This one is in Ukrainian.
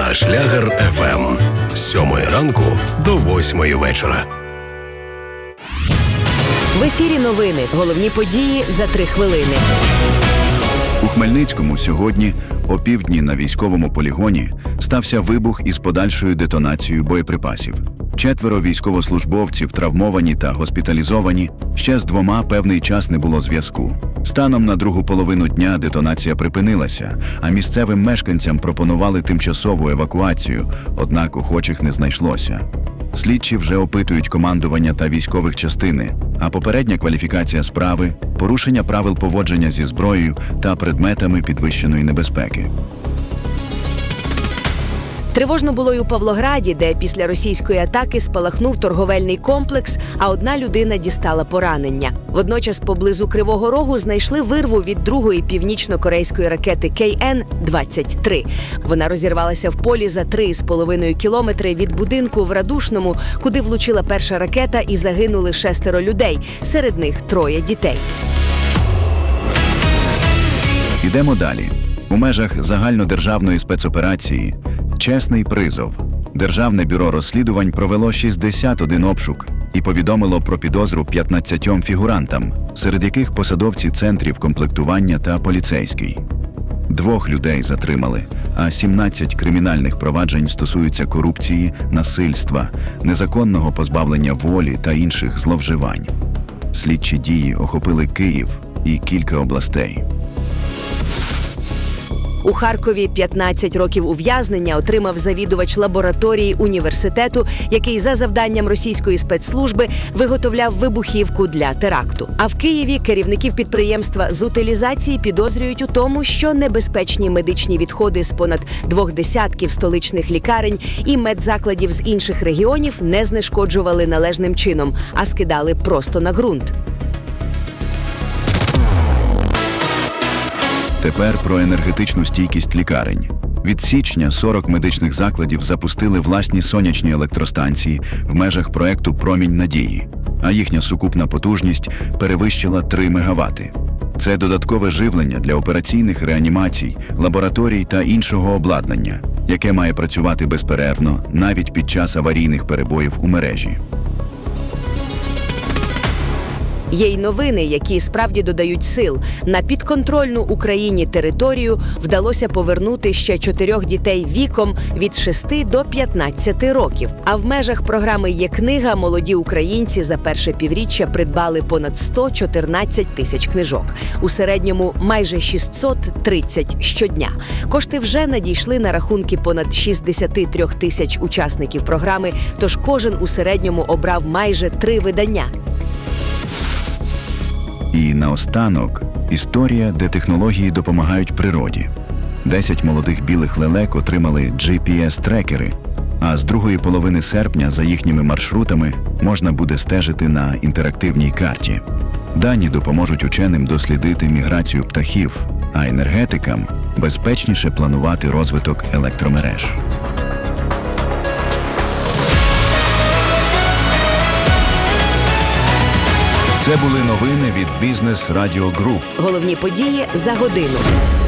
на Шлягер ФМ з 7 ранку до 8 вечора. В ефірі новини. Головні події за 3 хвилини. У Хмельницькому сьогодні о півдні на військовому полігоні стався вибух із подальшою детонацією боєприпасів. 4 військовослужбовців травмовані та госпіталізовані, ще з 2 певний час не було зв'язку. Станом на другу половину дня детонація припинилася, а місцевим мешканцям пропонували тимчасову евакуацію, однак охочих не знайшлося. Слідчі вже опитують командування та військових частини, а попередня кваліфікація справи – порушення правил поводження зі зброєю та предметами підвищеної небезпеки. Тривожно було й у Павлограді, де після російської атаки спалахнув торговельний комплекс, а одна людина дістала поранення. Водночас поблизу Кривого Рогу знайшли вирву від другої північно-корейської ракети KN-23. Вона розірвалася в полі за 3,5 кілометри від будинку в Радушному, куди влучила перша ракета і загинули 6 людей, серед них 3 дітей. Ідемо далі. У межах загальнодержавної спецоперації «Чесний призов» Державне бюро розслідувань провело 61 обшук і повідомило про підозру 15 фігурантам, серед яких посадовці центрів комплектування та поліцейський. 2 людей затримали, а 17 кримінальних проваджень стосуються корупції, насильства, незаконного позбавлення волі та інших зловживань. Слідчі дії охопили Київ і кілька областей. У Харкові 15 років ув'язнення отримав завідувач лабораторії університету, який за завданням російської спецслужби виготовляв вибухівку для теракту. А в Києві керівників підприємства з утилізації підозрюють у тому, що небезпечні медичні відходи з понад 2 десятків столичних лікарень і медзакладів з інших регіонів не знешкоджували належним чином, а скидали просто на ґрунт. Тепер про енергетичну стійкість лікарень. Від січня 40 медичних закладів запустили власні сонячні електростанції в межах проекту «Промінь надії», а їхня сукупна потужність перевищила 3 МВт. Це додаткове живлення для операційних реанімацій, лабораторій та іншого обладнання, яке має працювати безперервно навіть під час аварійних перебоїв у мережі. Є й новини, які справді додають сил. На підконтрольну Україні територію вдалося повернути ще 4 дітей віком від 6 до 15 років. А в межах програми «Є книга» молоді українці за перше півріччя придбали понад 114 тисяч книжок. У середньому майже 630 щодня. Кошти вже надійшли на рахунки понад 63 тисяч учасників програми, тож кожен у середньому обрав майже 3 видання. І наостанок – історія, де технології допомагають природі. 10 молодих білих лелек отримали GPS-трекери, а з другої половини серпня за їхніми маршрутами можна буде стежити на інтерактивній карті. Дані допоможуть ученим дослідити міграцію птахів, а енергетикам – безпечніше планувати розвиток електромереж. Це були новини від Бізнес Радіо Груп. Головні події за годину.